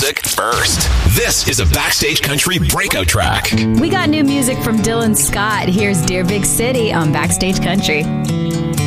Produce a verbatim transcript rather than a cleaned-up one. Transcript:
music first. This is a Backstage Country breakout track. We got new music from Dylan Scott. Here's Dear Big City on Backstage Country.